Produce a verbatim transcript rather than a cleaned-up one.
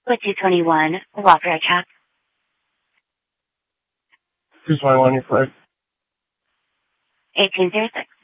With two twenty-one, Walker Truck. two twenty-one, your flight. eighteen zero six.